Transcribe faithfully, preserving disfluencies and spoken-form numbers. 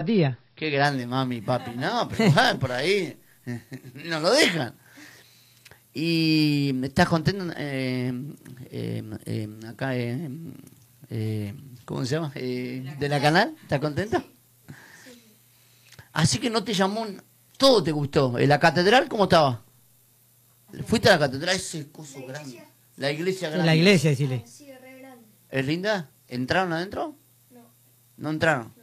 simpatía. Qué grande, mami y papi. No, pero bueno, por ahí no lo dejan. ¿Y estás contento eh, eh, eh, acá, eh, eh, ¿cómo se llama? Eh, ¿De la canal? ¿Estás contento? Así que no te llamó, todo te gustó. ¿La catedral cómo estaba? ¿Fuiste a la catedral? Ese coso grande. La iglesia grande. La iglesia, decile. ¿Es linda? ¿Entraron adentro? No. ¿No entraron?